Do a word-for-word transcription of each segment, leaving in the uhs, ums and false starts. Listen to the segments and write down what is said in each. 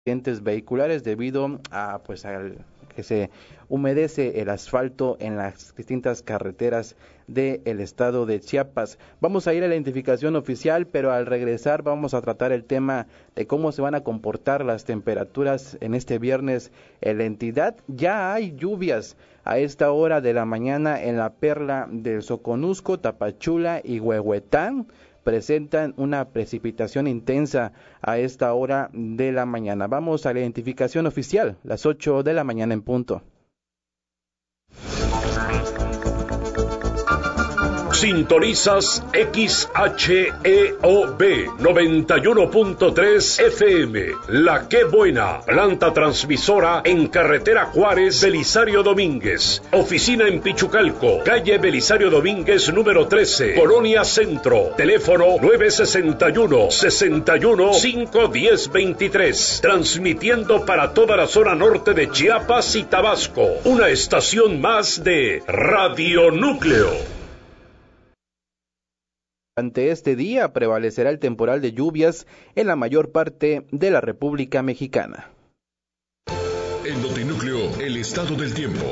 accidentes vehiculares debido a pues al que se humedece el asfalto en las distintas carreteras del estado de Chiapas. Vamos a ir a la identificación oficial, pero al regresar vamos a tratar el tema de cómo se van a comportar las temperaturas en este viernes en la entidad. Ya hay lluvias a esta hora de la mañana en la perla del Soconusco, Tapachula y Huehuetán. Presentan una precipitación intensa a esta hora de la mañana. Vamos a la identificación oficial, las ocho de la mañana en punto. Sintonizas X H E O B noventa y uno punto tres F M, La Qué Buena, planta transmisora en carretera Juárez, Belisario Domínguez, oficina en Pichucalco, calle Belisario Domínguez número trece, Colonia Centro, teléfono nueve sesenta y uno, sesenta y uno, cinco diez veintitrés, transmitiendo para toda la zona norte de Chiapas y Tabasco, una estación más de Radio Núcleo. Ante este día prevalecerá el temporal de lluvias en la mayor parte de la República Mexicana. En Notinúcleo, el estado del tiempo.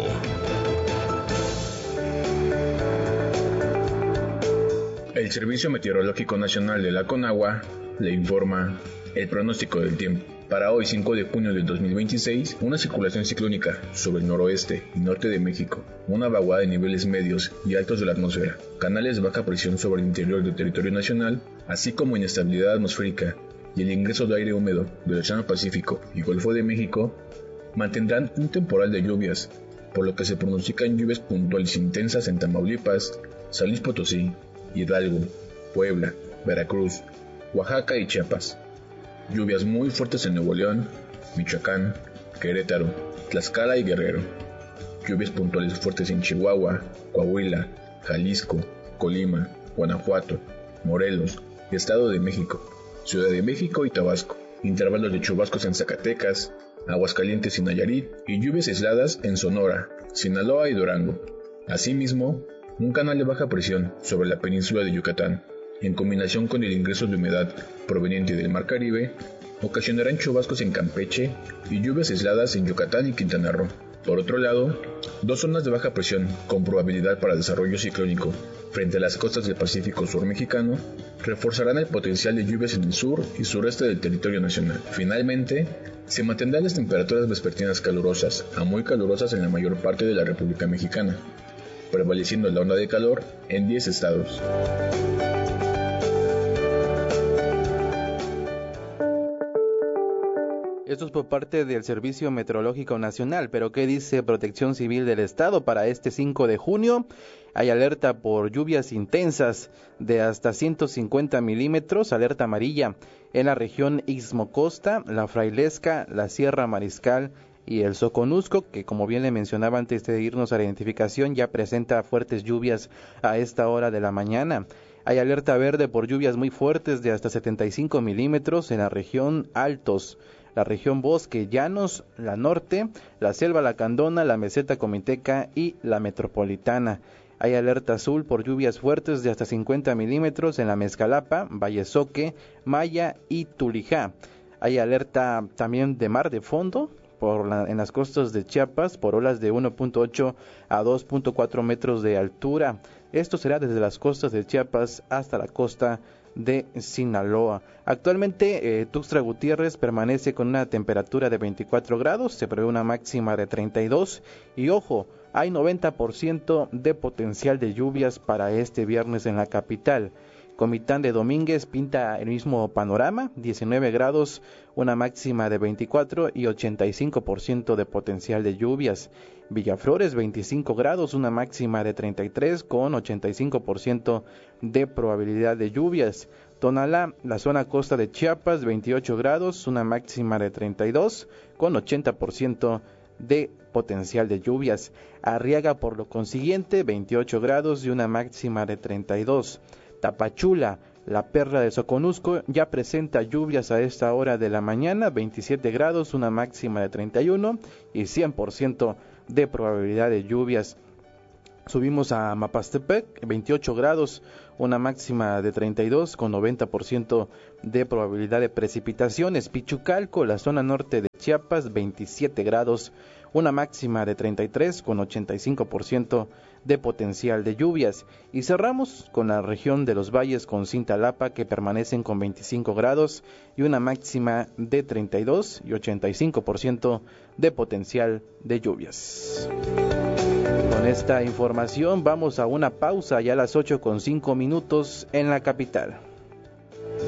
El Servicio Meteorológico Nacional de la Conagua le informa el pronóstico del tiempo. Para hoy, cinco de junio del dos mil veintiséis, una circulación ciclónica sobre el noroeste y norte de México, una vaguada de niveles medios y altos de la atmósfera, canales de baja presión sobre el interior del territorio nacional, así como inestabilidad atmosférica y el ingreso de aire húmedo del Océano Pacífico y Golfo de México, mantendrán un temporal de lluvias, por lo que se pronostican lluvias puntuales intensas en Tamaulipas, San Luis Potosí, Hidalgo, Puebla, Veracruz, Oaxaca y Chiapas. Lluvias muy fuertes en Nuevo León, Michoacán, Querétaro, Tlaxcala y Guerrero. Lluvias puntuales fuertes en Chihuahua, Coahuila, Jalisco, Colima, Guanajuato, Morelos, Estado de México, Ciudad de México y Tabasco. Intervalos de chubascos en Zacatecas, Aguascalientes y Nayarit, y lluvias aisladas en Sonora, Sinaloa y Durango. Asimismo, un canal de baja presión sobre la península de Yucatán, en combinación con el ingreso de humedad proveniente del Mar Caribe, ocasionarán chubascos en Campeche y lluvias aisladas en Yucatán y Quintana Roo. Por otro lado, dos zonas de baja presión con probabilidad para desarrollo ciclónico frente a las costas del Pacífico Sur mexicano reforzarán el potencial de lluvias en el sur y sureste del territorio nacional. Finalmente, se mantendrán las temperaturas vespertinas calurosas a muy calurosas en la mayor parte de la República Mexicana, prevaleciendo la onda de calor en diez estados. Esto es por parte del Servicio Meteorológico Nacional, pero ¿qué dice Protección Civil del Estado para este cinco de junio? Hay alerta por lluvias intensas de hasta ciento cincuenta milímetros, alerta amarilla en la región Istmo-Costa, la Frailesca, la Sierra Mariscal y el Soconusco, que como bien le mencionaba antes de irnos a la identificación, ya presenta fuertes lluvias a esta hora de la mañana. Hay alerta verde por lluvias muy fuertes de hasta setenta y cinco milímetros en la región Altos, la región Bosque, Llanos, la Norte, la Selva Lacandona, la Meseta Comiteca y la Metropolitana. Hay alerta azul por lluvias fuertes de hasta cincuenta milímetros en la Mezcalapa, Valle Soque, Maya y Tulijá. Hay alerta también de mar de fondo por la, en las costas de Chiapas por olas de uno punto ocho a dos punto cuatro metros de altura. Esto será desde las costas de Chiapas hasta la costa de Sinaloa. Actualmente eh, Tuxtla Gutiérrez permanece con una temperatura de veinticuatro grados, se prevé una máxima de treinta y dos y ojo, hay noventa por ciento de potencial de lluvias para este viernes en la capital. Comitán de Domínguez pinta el mismo panorama, diecinueve grados, una máxima de veinticuatro y ochenta y cinco por ciento de potencial de lluvias. Villaflores, veinticinco grados, una máxima de treinta y tres con ochenta y cinco por ciento de probabilidad de lluvias. Tonalá, la zona costa de Chiapas, veintiocho grados, una máxima de treinta y dos con ochenta por ciento de potencial de lluvias. Arriaga, por lo consiguiente, veintiocho grados y una máxima de treinta y dos. Tapachula, la perla de Soconusco, ya presenta lluvias a esta hora de la mañana, veintisiete grados, una máxima de treinta y uno y cien por ciento de probabilidad de lluvias. Subimos a Mapastepec, veintiocho grados, una máxima de treinta y dos con noventa por ciento de probabilidad de precipitaciones. Pichucalco, la zona norte de Chiapas, veintisiete grados, una máxima de treinta y tres con ochenta y cinco por ciento de potencial de lluvias. Y cerramos con la región de los valles con Cintalapa, que permanecen con veinticinco grados y una máxima de treinta y dos y ochenta y cinco por ciento de potencial de lluvias. Con esta información vamos a una pausa ya a las ocho con cinco minutos en la capital.